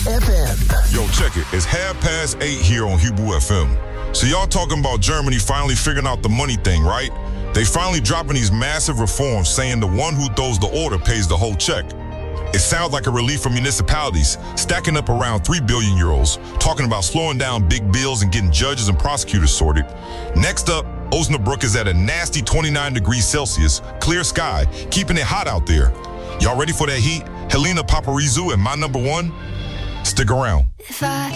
FM. Yo, check it. It's 8:30 here on Hebrew FM. So y'all talking about Germany finally figuring out the money thing, right? They finally dropping these massive reforms saying the one who throws the order pays the whole check. It sounds like a relief for municipalities, stacking up around 3 billion euros, talking about slowing down big bills and getting judges and prosecutors sorted. Next up, Osnabrück is at a nasty 29 degrees Celsius, clear sky, keeping it hot out there. Y'all ready for that heat? Helena Paparizou and my number one? Stick around.